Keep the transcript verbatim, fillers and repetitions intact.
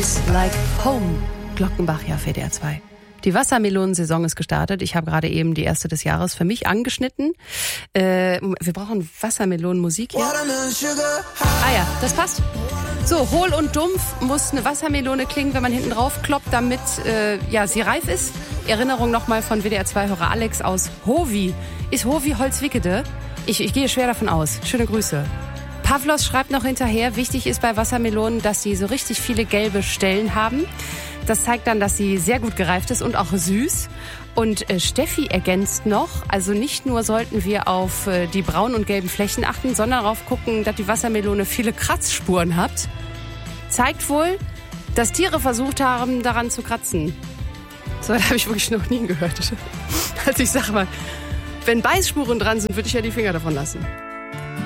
Feels Like Home. Glockenbach, ja, auf W D R zwei. Die Wassermelonensaison ist gestartet. Ich habe gerade eben die erste des Jahres für mich angeschnitten. Äh, wir brauchen Wassermelonenmusik hier. Ah ja, das passt. So, hohl und dumpf muss eine Wassermelone klingen, wenn man hinten drauf kloppt, damit äh, ja, sie reif ist. Erinnerung nochmal von W D R zwei-Hörer Alex aus Hovi. Ist Hovi Holzwickede? Ich, ich gehe schwer davon aus. Schöne Grüße. Pavlos schreibt noch hinterher, wichtig ist bei Wassermelonen, dass sie so richtig viele gelbe Stellen haben. Das zeigt dann, dass sie sehr gut gereift ist und auch süß. Und äh, Steffi ergänzt noch, also nicht nur sollten wir auf äh, die braunen und gelben Flächen achten, sondern darauf gucken, dass die Wassermelone viele Kratzspuren hat. Zeigt wohl, dass Tiere versucht haben, daran zu kratzen. So, das habe ich wirklich noch nie gehört. Also ich sage mal, wenn Beißspuren dran sind, würde ich ja die Finger davon lassen.